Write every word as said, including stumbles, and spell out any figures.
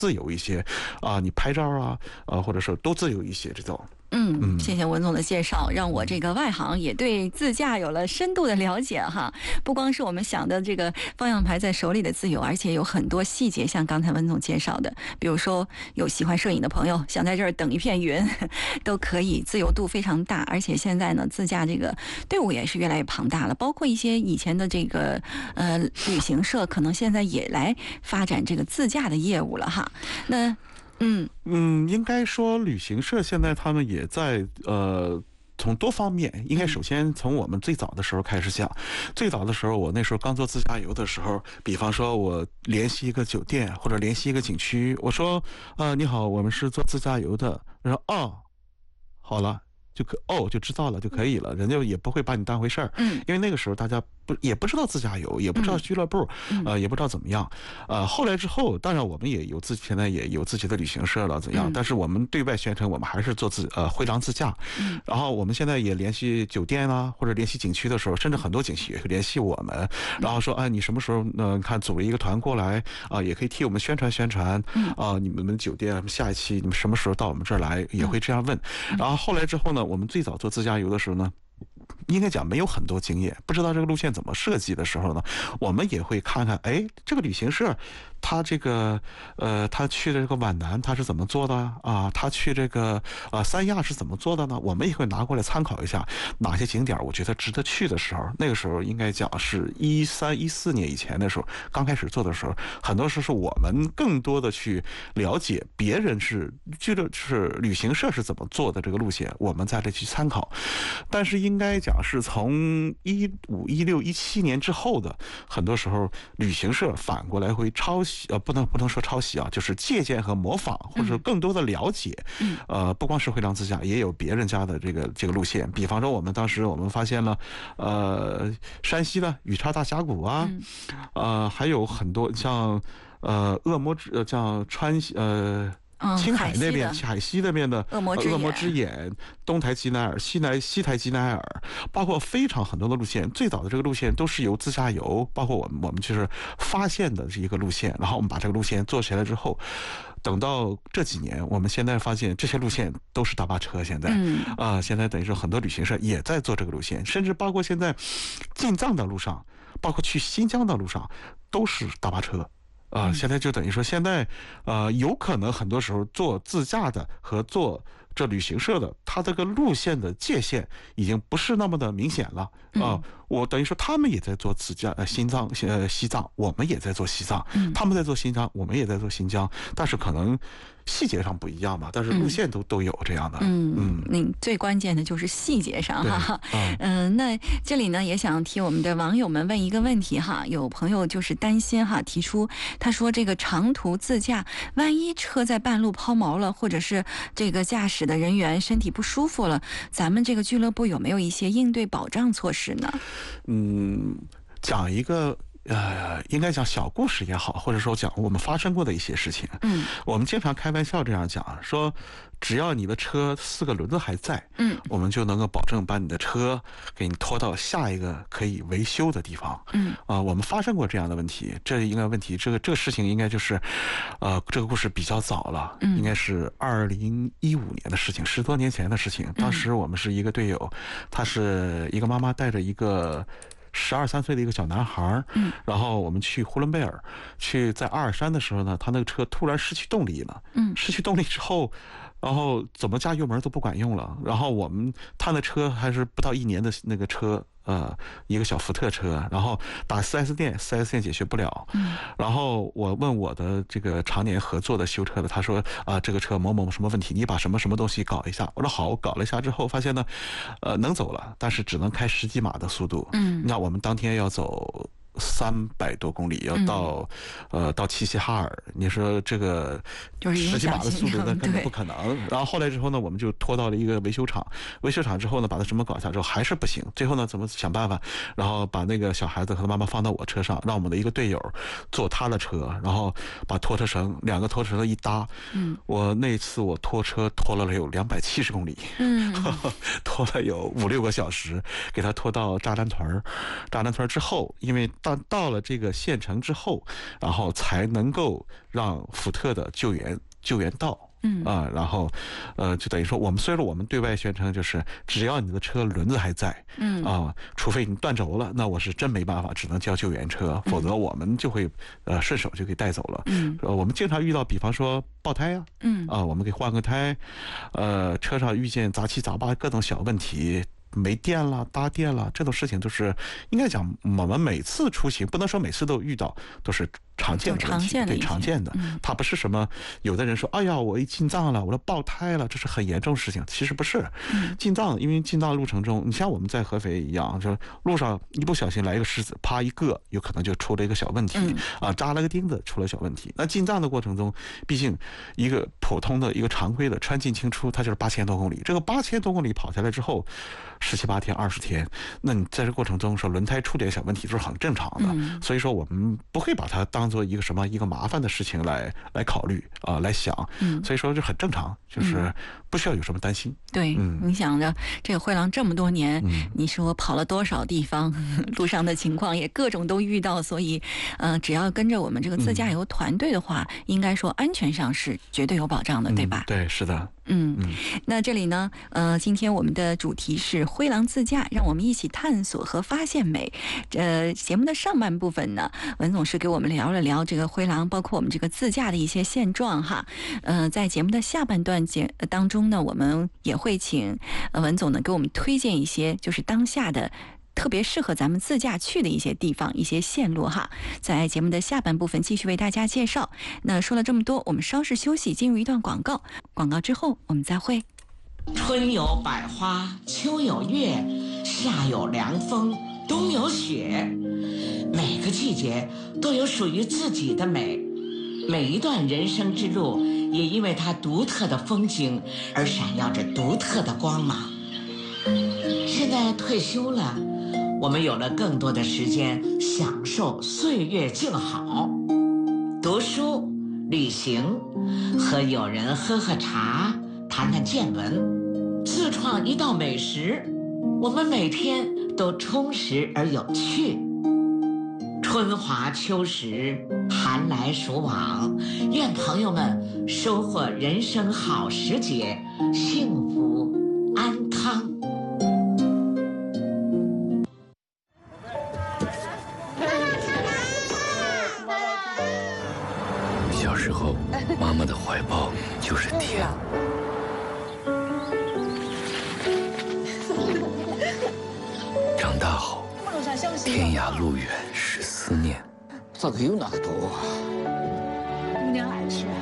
自由一些啊，你拍照啊，呃，或者说都自由一些这种。 嗯，谢谢文总的介绍，让我这个外行也对自驾有了深度的了解哈。不光是我们想的这个方向盘在手里的自由，而且有很多细节，像刚才文总介绍的，比如说有喜欢摄影的朋友想在这儿等一片云，都可以，自由度非常大。而且现在呢，自驾这个队伍也是越来越庞大了，包括一些以前的这个呃旅行社，可能现在也来发展这个自驾的业务了哈。那嗯嗯，应该说旅行社现在他们也在呃。从多方面，应该首先从我们最早的时候开始讲。最早的时候，我那时候刚做自驾游的时候，比方说我联系一个酒店或者联系一个景区，我说：“呃，你好，我们是做自驾游的。”他说：“哦，好了。”就可哦就知道了就可以了，人家也不会把你当回事儿， 嗯， 因为那个时候大家不也不知道自驾游，也不知道俱乐部， 嗯、 呃，也不知道怎么样，呃，后来之后，当然我们也有自己现在也有自己的旅行社了，怎样？嗯、但是我们对外宣称我们还是做自呃回廊自驾，嗯，然后我们现在也联系酒店啊，或者联系景区的时候，甚至很多景区也会联系我们，然后说，哎，你什么时候呢？看组了一个团过来啊、呃，也可以替我们宣传宣传，啊、呃，你们酒店下一期你们什么时候到我们这儿来，也会这样问，然后后来之后呢？我们最早做自驾游的时候呢，应该讲没有很多经验，不知道这个路线怎么设计的时候呢，我们也会看看，哎，这个旅行社他这个呃，他去这个皖南他是怎么做的啊？他去这个呃三亚是怎么做的呢？我们也会拿过来参考一下，哪些景点我觉得值得去的时候，那个时候应该讲是一三一四年以前的时候，刚开始做的时候，很多时候是我们更多的去了解别人是觉得是旅行社是怎么做的这个路线，我们再来去参考。但是应该讲是从一五一六一七年之后的，很多时候旅行社反过来会抄袭。呃，不能不能说抄袭啊，就是借鉴和模仿，或者更多的了解。嗯，呃，不光是回廊自驾，也有别人家的这个这个路线。比方说，我们当时我们发现了，呃，山西的雨叉大峡谷啊，嗯、呃，还有很多像呃恶魔之呃像川呃。青海那边、海西那边的恶魔之眼、 恶魔之眼、东台吉乃尔、西南西台吉乃尔，包括非常很多的路线。最早的这个路线都是由自驾游，包括我们我们就是发现的这一个路线，然后我们把这个路线做起来之后，等到这几年，我们现在发现这些路线都是大巴车。现在啊、嗯呃，现在等于说很多旅行社也在做这个路线，甚至包括现在进藏的路上，包括去新疆的路上，都是大巴车。啊、呃，现在就等于说，现在，呃，有可能很多时候做自驾的和做这旅行社的，它这个路线的界限已经不是那么的明显了啊、呃。我等于说，他们也在做自驾，呃，新疆，呃，西藏，我们也在做西藏，他们在做新疆，我们也在做新疆，但是可能细节上不一样吧，但是路线都、嗯、都有这样的。 嗯嗯，嗯，最关键的就是细节上哈。嗯、呃，那这里呢也想替我们的网友们问一个问题哈，有朋友就是担心哈，提出他说这个长途自驾，万一车在半路抛锚了，或者是这个驾驶的人员身体不舒服了，咱们这个俱乐部有没有一些应对保障措施呢？ 嗯，讲一个。呃，应该讲小故事也好，或者说讲我们发生过的一些事情。嗯，我们经常开玩笑这样讲，说只要你的车四个轮子还在，嗯，我们就能够保证把你的车给你拖到下一个可以维修的地方。嗯，啊、呃，我们发生过这样的问题，这应该问题，这个这个事情应该就是，呃，这个故事比较早了，嗯，应该是二零一五年的事情，十多年前的事情。当时我们是一个队友，他是一个妈妈带着一个。十二三岁的一个小男孩，嗯，然后我们去呼伦贝尔，去在阿尔山的时候呢，他那个车突然失去动力了，嗯，失去动力之后，然后怎么加油门都不管用了，然后我们他的车还是不到一年的那个车。呃，一个小福特车，然后打 四 S 店， 四 S 店解决不了。嗯，然后我问我的这个常年合作的修车的，他说啊、呃，这个车某某什么问题，你把什么什么东西搞一下。我说好，我搞了一下之后，发现呢，呃，能走了，但是只能开十几码的速度。嗯，那我们当天要走三百多公里，要到、嗯、呃到齐齐哈尔，你说这个十几码的速度那根本不可能。然后后来之后呢，我们就拖到了一个维修厂，维修厂之后呢，把它什么搞一下之后还是不行，最后呢怎么想办法，然后把那个小孩子和他妈妈放到我车上，让我们的一个队友坐他的车，然后把拖车绳两个拖车绳一搭，嗯，我那次我拖车拖了有两百七十公里，嗯，拖了有五六个小时，给他拖到扎丹屯，扎丹屯之后，因为到到了这个县城之后，然后才能够让福特的救援救援到。嗯啊，然后，呃，就等于说，我们虽然我们对外宣称就是只要你的车轮子还在，嗯啊，除非你断轴了，那我是真没办法，只能叫救援车，否则我们就会呃顺手就给带走了。嗯，呃，我们经常遇到，比方说爆胎呀，嗯啊，我们给换个胎，呃，车上遇见杂七杂八各种小问题。没电了，搭电了，这种事情都是应该讲，我们每次出行不能说每次都遇到，都是常见的问题，对常见的。嗯、它不是什么有的人说，哎呀，我一进藏了，我都爆胎了，这是很严重的事情。其实不是，嗯、进藏，因为进藏路程中，你像我们在合肥一样，就路上一不小心来一个狮子，啪一个，有可能就出了一个小问题，嗯、啊，扎了个钉子，出了小问题。那进藏的过程中，毕竟一个普通的一个常规的川进清出，它就是八千多公里，这个八千多公里跑下来之后。十七八天、二十天，那你在这过程中说轮胎出点小问题，这是很正常的。嗯、所以说，我们不会把它当做一个什么一个麻烦的事情来来考虑啊、呃，来想。嗯、所以说，这很正常，就是不需要有什么担心。 对，嗯、你想着这个灰狼这么多年，嗯、你说跑了多少地方，路上的情况也各种都遇到，所以，呃，只要跟着我们这个自驾游团队的话，嗯、应该说安全上是绝对有保障的， 嗯、 对吧？ 对，是的。 嗯，那这里呢，呃，今天我们的主题是灰狼自驾，让我们一起探索和发现美。呃，节目的上半部分呢，文总是给我们聊了聊这个灰狼，包括我们这个自驾的一些现状哈。呃，在节目的下半段节当中呢，我们也会请呃文总呢给我们推荐一些就是当下的。特别适合咱们自驾去的一些地方、一些线路哈，在节目的下半部分继续为大家介绍。那说了这么多，我们稍事休息，进入一段广告。广告之后我们再会。 春有百花，秋有月，夏有凉风，冬有雪。每个季节都有属于自己的美，每一段人生之路也因为它独特的风景而闪耀着独特的光芒。现在退休了。我们有了更多的时间享受岁月静好，读书、旅行，和友人喝喝茶，谈谈见闻，自创一道美食，我们每天都充实而有趣。春华秋实，寒来暑往，愿朋友们收获人生好时节，幸福安康。 小时候，妈妈的怀抱就是天。长大后，天涯路远是思念。 咋个有那么多啊？ 姑娘爱吃。